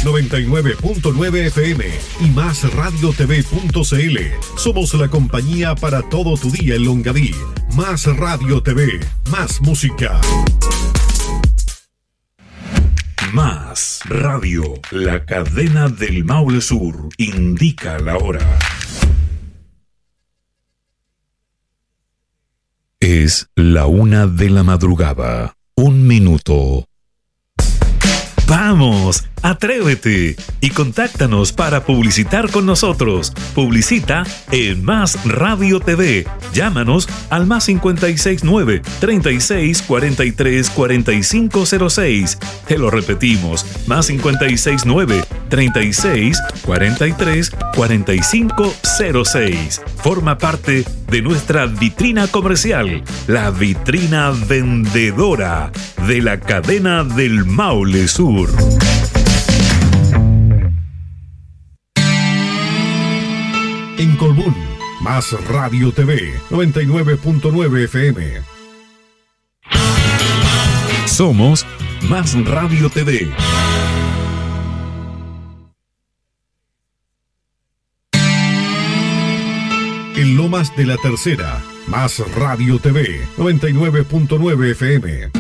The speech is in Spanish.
99.9 FM y MásRadioTV.cl. Somos la compañía para todo tu día en Longaví. Más Radio TV, más música. Más Radio, la cadena del Maule Sur, indica la hora. Es la 1 de la madrugada, 1 minuto. ¡Vamos! ¡Atrévete! Y contáctanos para publicitar con nosotros. Publicita en Más Radio TV. Llámanos al más 569 36 43 4506. Te lo repetimos, más 569 36 43 4506. Forma parte de nuestra vitrina comercial, la vitrina vendedora de la cadena del Maule Sur. En Colbún, Más Radio TV, 99.9 FM. Somos Más Radio TV. En Lomas de la Tercera, Más Radio TV, 99.9 FM.